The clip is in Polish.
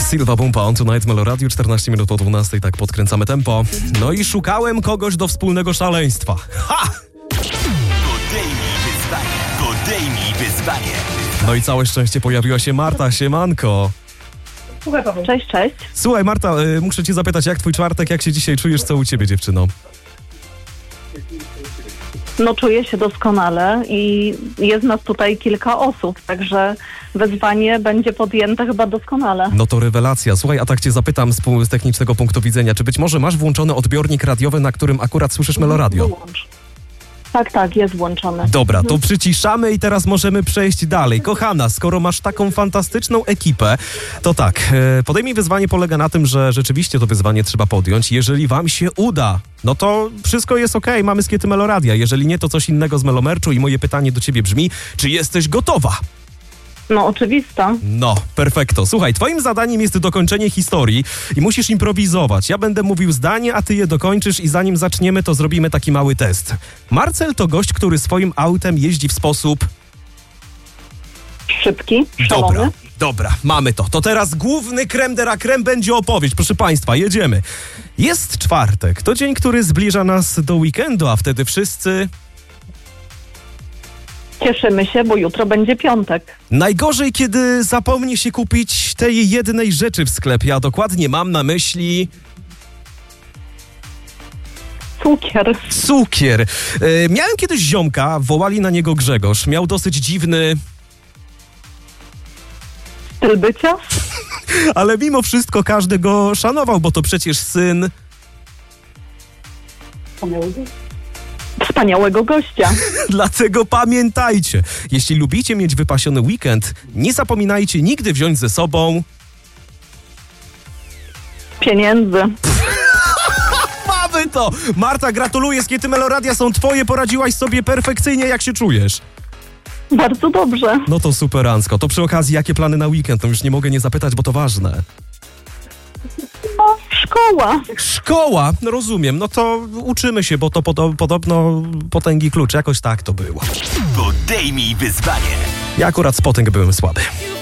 Silva Bumpa on Tonight Melo Radio, 14 minut po 12, tak podkręcamy tempo. No i szukałem kogoś do wspólnego szaleństwa. Ha! Podejmij wyzwanie. No i całe szczęście pojawiła się Marta, siemanko. Cześć, cześć. Słuchaj Marta, muszę cię zapytać, jak twój czwartek, jak się dzisiaj czujesz, co u ciebie dziewczyno? No czuję się doskonale i jest nas tutaj kilka osób, także wyzwanie będzie podjęte chyba doskonale. No to rewelacja. Słuchaj, a tak cię zapytam z technicznego punktu widzenia, czy być może masz włączony odbiornik radiowy, na którym akurat słyszysz Meloradio? Wyłącz. Tak, jest włączony. Dobra, to przyciszamy i teraz możemy przejść dalej. Kochana, skoro masz taką fantastyczną ekipę, to tak, podejmij wyzwanie polega na tym, że rzeczywiście to wyzwanie trzeba podjąć. Jeżeli wam się uda, no to wszystko jest okej, mamy skiety Meloradia. Jeżeli nie, to coś innego z Melomerczu i moje pytanie do ciebie brzmi, czy jesteś gotowa? No oczywista. No, perfekto. Słuchaj, twoim zadaniem jest dokończenie historii i musisz improwizować. Ja będę mówił zdanie, a ty je dokończysz i zanim zaczniemy, to zrobimy taki mały test. Marcel to gość, który swoim autem jeździ w sposób... Szybki, szalony. Dobra, mamy to. To teraz główny creme de la creme będzie opowieść. Proszę państwa, jedziemy. Jest czwartek. To dzień, który zbliża nas do weekendu, a wtedy wszyscy... Cieszymy się, bo jutro będzie piątek. Najgorzej, kiedy zapomni się kupić tej jednej rzeczy w sklepie, a dokładnie mam na myśli... Cukier. Cukier. Miałem kiedyś ziomka, wołali na niego Grzegorz. Miał dosyć dziwny... Styl bycia? Ale mimo wszystko każdy go szanował, bo to przecież syn... Wspaniałego gościa. Dlatego pamiętajcie, jeśli lubicie mieć wypasiony weekend, nie zapominajcie nigdy wziąć ze sobą... Pieniędzy. Mamy to! Marta, gratuluję, skiety Meloradia są twoje, poradziłaś sobie perfekcyjnie, jak się czujesz? Bardzo dobrze. No to superancko. To przy okazji, jakie plany na weekend? No już nie mogę nie zapytać, bo to ważne. No, szkoła. Szkoła, no rozumiem, no to uczymy się, bo to podobno potęgi klucz, jakoś tak to było. Podejmij wyzwanie. Ja akurat z potęg byłem słaby.